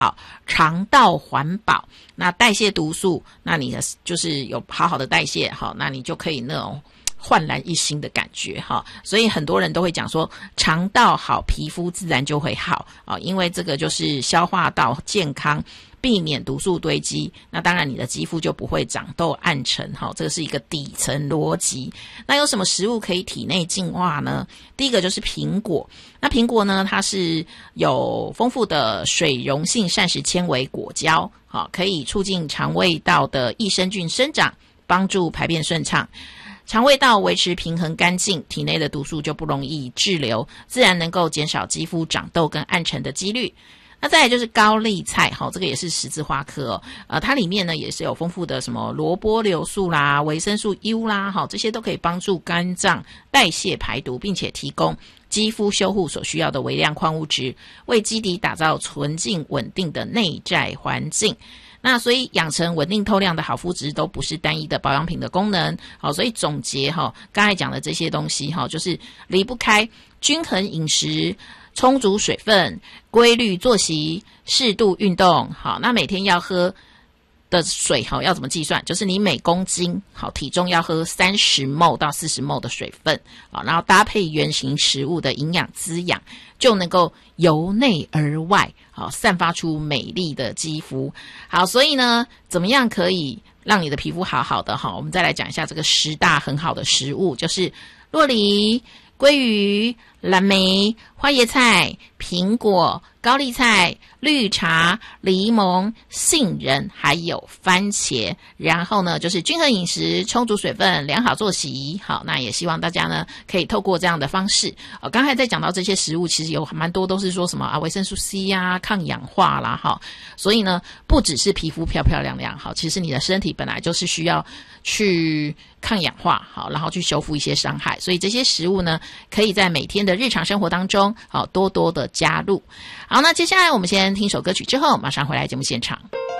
肠道环保，那代谢毒素，那你就是有好好的代谢，好，那你就可以那种焕然一新的感觉哈。所以很多人都会讲说，肠道好，皮肤自然就会好啊，因为这个就是消化道健康，避免毒素堆积，那当然你的肌肤就不会长痘暗沉哈，这个是一个底层逻辑。那有什么食物可以体内净化呢？第一个就是苹果，那苹果呢，它是有丰富的水溶性膳食纤维果胶，好，可以促进肠胃道的益生菌生长，帮助排便顺畅。肠胃道维持平衡干净，体内的毒素就不容易滞留，自然能够减少肌肤长痘跟暗沉的几率。那再来就是高丽菜，这个也是十字花科它里面呢也是有丰富的什么萝卜硫素啦、维生素 U 啦，这些都可以帮助肝脏代谢排毒，并且提供肌肤修护所需要的微量矿物质，为基底打造纯净稳定的内在环境。那所以养成稳定透亮的好肤质都不是单一的保养品的功能，所以总结刚才讲的这些东西就是离不开均衡饮食、充足水分、规律作息、适度运动。好，那每天要喝的水要怎么计算？就是你每公斤体重要喝30ml 到40ml的水分，然后搭配原型食物的营养滋养，就能够由内而外散发出美丽的肌肤。好，所以呢，怎么样可以让你的皮肤好好的我们再来讲一下这个10大很好的食物，就是酪梨、鲑鱼、蓝莓、花椰菜、苹果、高丽菜、绿茶、柠檬、杏仁还有番茄。然后呢就是均衡饮食、充足水分、良好作息。好，那也希望大家呢可以透过这样的方式刚才在讲到这些食物，其实有蛮多都是说什么维生素 C 啊、抗氧化啦所以呢不只是皮肤漂漂亮亮其实你的身体本来就是需要去抗氧化然后去修复一些伤害，所以这些食物呢可以在每天的日常生活当中多多的加入。好，那接下来我们先听首歌曲，之后马上回来节目现场。